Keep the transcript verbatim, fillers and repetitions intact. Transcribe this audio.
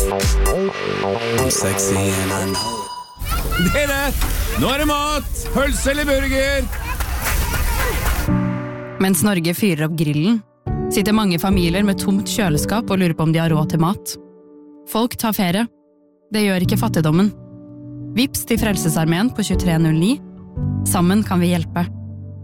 I'm sexy and I know. Dere, nå er det mat! Pølse eller burger? Mens Norge fyrer opp grillen, sitter mange familier med tomt kjøleskap og lurer på om de har råd til mat. Folk tar ferie. Det gjør ikke fattigdommen. Vips til Frelsesarmeen på tjuetre null ni. Sammen kan vi hjelpe.